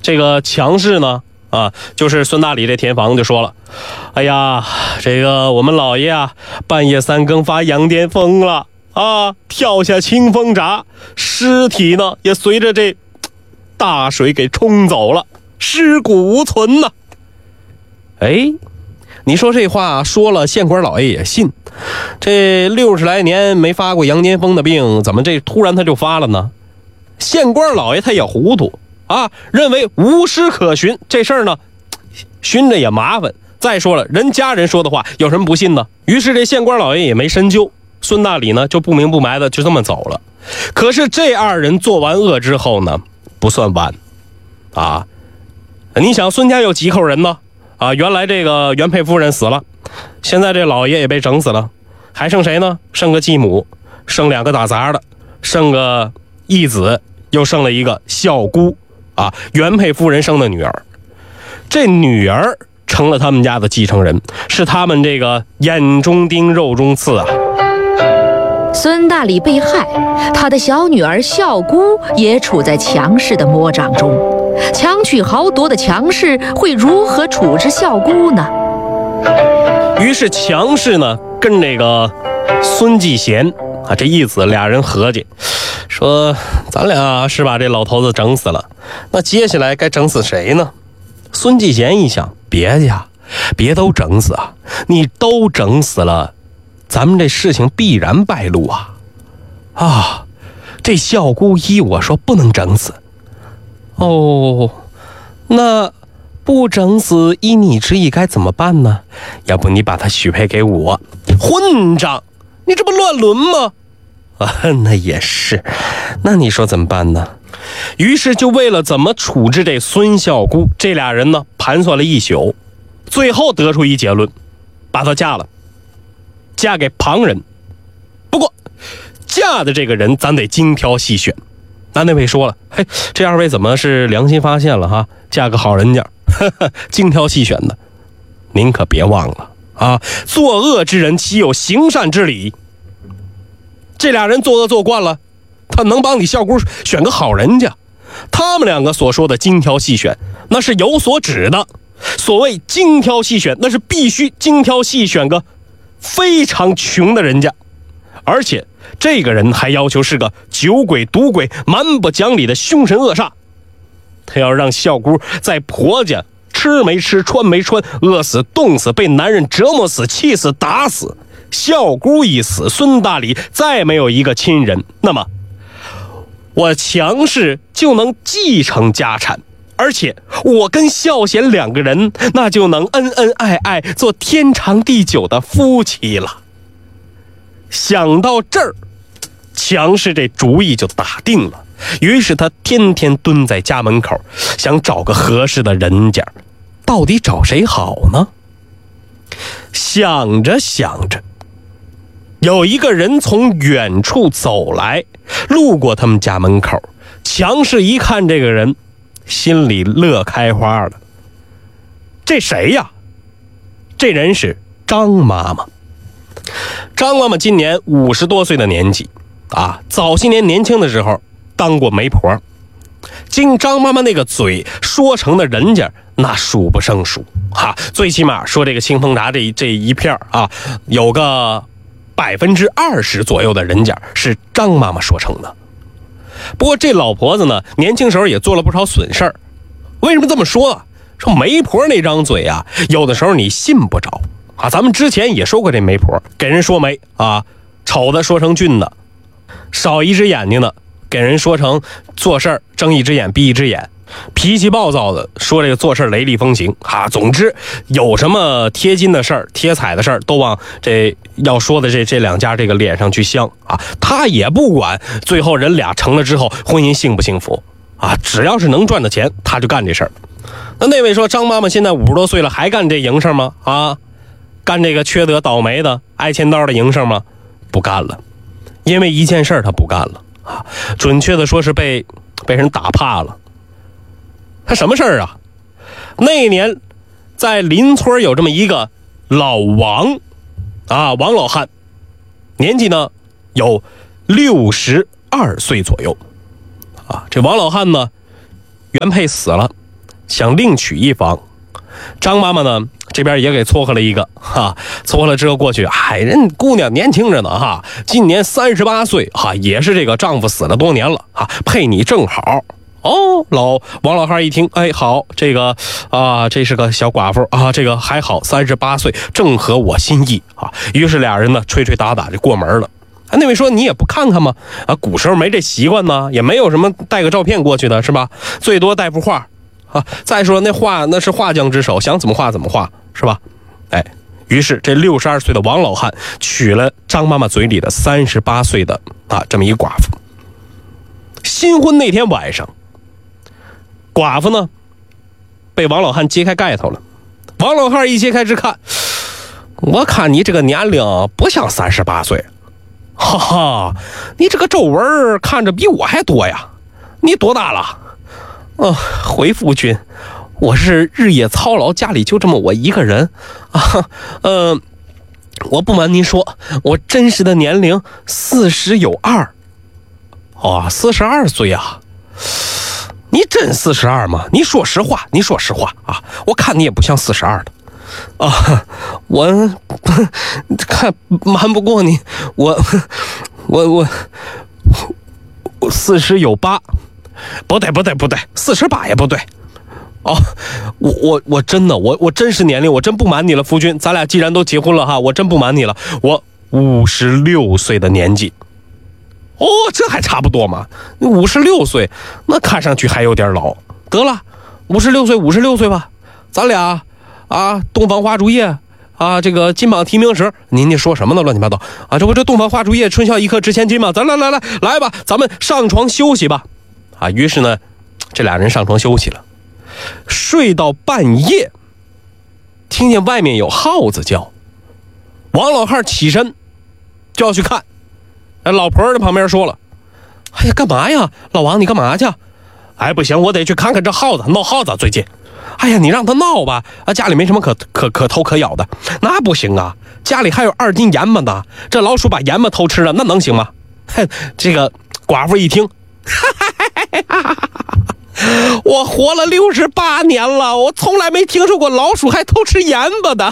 这个强势呢就是孙大礼这田房就说了，哎呀，这个我们老爷啊，半夜3更发羊癫疯了跳下清风闸，尸体呢也随着这大水给冲走了，尸骨无存呢。你说这话说了，县官老爷也信。这60来年没发过羊癫疯的病，怎么这突然他就发了呢？县官老爷他也糊涂认为无尸可寻，这事儿呢寻着也麻烦。再说了，人家人说的话有什么不信呢？于是这县官老爷也没深究，孙大礼呢就不明不白的就这么走了。可是这二人做完恶之后呢，不算晚你想孙家有几口人呢？原来这个原配夫人死了，现在这老爷也被整死了，还剩谁呢？剩个继母，剩2个打杂的，剩个义子，又剩了一个孝姑原配夫人生的女儿。这女儿成了他们家的继承人，是他们这个眼中钉肉中刺孙大礼被害，他的小女儿孝姑也处在强势的魔掌中。强取豪夺的强势会如何处置孝姑呢？ 于是强势呢跟这个孙继贤这义子俩人合计，说咱俩是把这老头子整死了，那接下来该整死谁呢？孙继贤一想，别都整死你都整死了，咱们这事情必然败露这孝姑依我说不能整死那不整死依你之意该怎么办呢？要不你把他许配给我。混账，你这不乱伦吗？那也是，那你说怎么办呢？于是就为了怎么处置这孙孝姑，这俩人呢盘算了一宿，最后得出一结论，把她嫁了，嫁给旁人。不过嫁的这个人咱得精挑细选。那位说了，这二位怎么是良心发现了嫁个好人家精挑细选的。您可别忘了作恶之人岂有行善之理？这俩人作恶做惯了，他能帮你孝姑选个好人家？他们两个所说的精挑细选，那是有所指的。所谓精挑细选，那是必须精挑细选个非常穷的人家，而且这个人还要求是个酒鬼赌鬼蛮不讲理的凶神恶煞。他要让孝姑在婆家吃没吃穿没穿，饿死冻死，被男人折磨死，气死打死。孝姑一死，孙大礼再没有一个亲人，那么我强势就能继承家产，而且我跟孝贤两个人那就能恩恩爱爱，做天长地久的夫妻了。想到这儿，强势这主意就打定了。于是他天天蹲在家门口，想找个合适的人家，到底找谁好呢？想着想着，有一个人从远处走来，路过他们家门口。强势一看这个人，心里乐开花了。这谁呀？这人是张妈妈。张妈妈今年50多岁的年纪早些年年轻的时候当过媒婆。经张妈妈那个嘴说成的人家那数不胜数最起码说这个清风闸这一片有个20%左右的人家是张妈妈说成的。不过这老婆子呢，年轻时候也做了不少损事儿。为什么这么说？说媒婆那张嘴有的时候你信不着咱们之前也说过，这媒婆给人说媒丑的说成俊的，少一只眼睛的给人说成做事睁一只眼闭一只眼，脾气暴躁的说这个做事雷厉风行总之有什么贴金的事儿贴彩的事儿都往这要说的这两家这个脸上去镶他也不管最后人俩成了之后婚姻幸不幸福只要是能赚的钱他就干这事儿。那位说张妈妈现在50多岁了还干这营生吗？干这个缺德倒霉的挨千刀的营生吗？不干了。因为一件事他不干了准确的说是被人打怕了。他什么事儿那年在邻村有这么一个老王王老汉，年纪呢有62岁左右这王老汉呢原配死了， 想另娶一房。张妈妈呢这边也给撮合了一个撮合了之后过去，人姑娘年轻着呢今年38岁也是这个丈夫死了多年了配你正好。王老汉一听，好，这个这是个小寡妇这个还好，38岁正合我心意于是俩人呢吹吹打打就过门了。那位说你也不看看吗？古时候没这习惯呢，也没有什么带个照片过去的是吧？最多带幅画再说那画那是画匠之手，想怎么画怎么画是吧？于是这62岁的王老汉娶了张妈妈嘴里的38岁的这么一寡妇。新婚那天晚上，寡妇呢被王老汉揭开盖头了。王老汉一揭开之看，我看你这个年龄不像38岁，你这个皱纹看着比我还多呀，你多大了？回夫君，我是日夜操劳，家里就这么我一个人我不瞒您说，我真实的年龄40有2。42岁啊？你真42吗？你说实话我看你也不像42的我看瞒不过你，我40有8。不对，48也不对我真的我真实年龄我真不瞒你了，夫君，咱俩既然都结婚了我真不瞒你了，我56岁的年纪。这还差不多嘛，56岁那看上去还有点老。得了，56岁吧，咱俩东方花烛夜这个金榜题名时，您说什么呢？乱七八糟这不这东方花烛夜，春宵一刻值千金嘛，咱来吧，咱们上床休息吧。于是呢这俩人上床休息了。睡到半夜，听见外面有耗子叫，王老汉起身就要去看。老婆在旁边说了，干嘛呀，老王你干嘛去？不行，我得去看看这耗子，闹耗子最近。你让他闹吧，家里没什么可偷可咬的。那不行啊，家里还有2斤盐巴呢，这老鼠把盐巴偷吃了，那能行吗？这个寡妇一听，我活了68年了，我从来没听说过老鼠还偷吃盐巴的。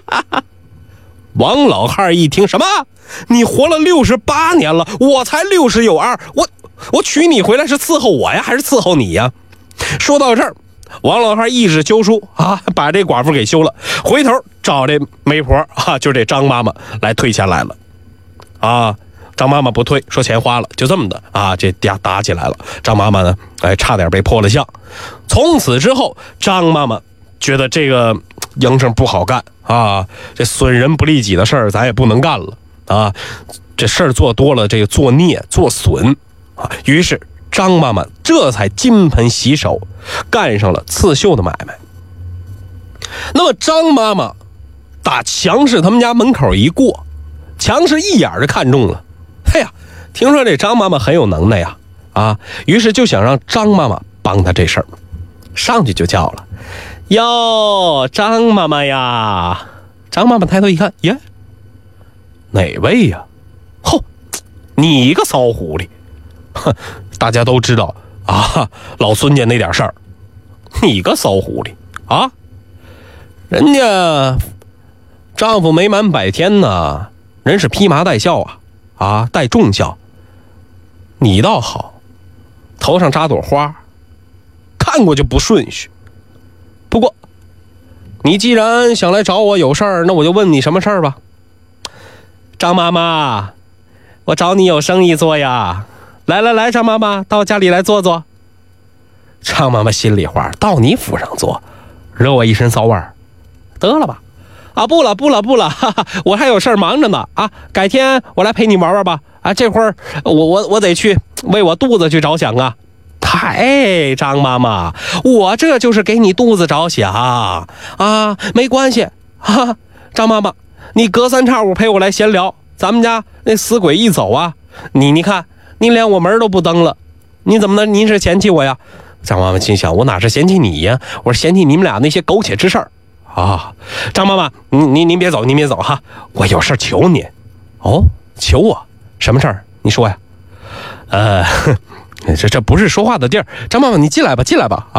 王老汉一听，什么？你活了68年了，我才60有2，我娶你回来是伺候我呀，还是伺候你呀？说到这儿，王老汉一纸休书把这寡妇给休了，回头找这媒婆就这张妈妈来退钱来了张妈妈不退，说钱花了，就这么的这打起来了。张妈妈呢差点被破了相。从此之后，张妈妈觉得这个营生不好干这损人不利己的事儿咱也不能干了这事儿做多了，这个作孽作损于是张妈妈这才金盆洗手，干上了刺绣的买卖。那么张妈妈打强氏他们家门口一过，强氏一眼就看中了，听说这张妈妈很有能耐呀于是就想让张妈妈帮他这事儿，上去就叫了，哟，张妈妈呀！张妈妈抬头一看，哪位呀？你个骚狐狸！大家都知道老孙家那点事儿，你个骚狐狸人家丈夫没满100天呢，人是披麻戴孝戴重孝，你倒好，头上扎朵花，看过就不顺序。不过你既然想来找我有事儿，那我就问你什么事儿吧。张妈妈，我找你有生意做呀。来，张妈妈，到家里来坐坐。张妈妈心里话，到你府上坐，惹我一身骚味儿，得了吧。不了，我还有事儿忙着呢改天我来陪你玩玩吧这会儿我得去为我肚子去着想张妈妈，我这就是给你肚子着想没关系张妈妈，你隔3差5陪我来闲聊，咱们家那死鬼一走你看你连我门都不登了，你怎么能您是嫌弃我呀？张妈妈心想，我哪是嫌弃你呀，我是嫌弃你们俩那些苟且之事儿张妈妈，您别走，我有事求您。求我什么事儿？你说呀。这不是说话的地儿。张妈妈，你进来吧